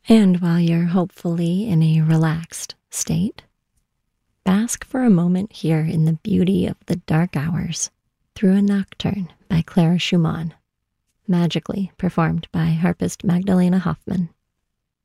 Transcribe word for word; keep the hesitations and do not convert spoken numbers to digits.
And while you're hopefully in a relaxed state, bask for a moment here in the beauty of the dark hours through a nocturne by Clara Schumann, magically performed by harpist Magdalena Hoffman.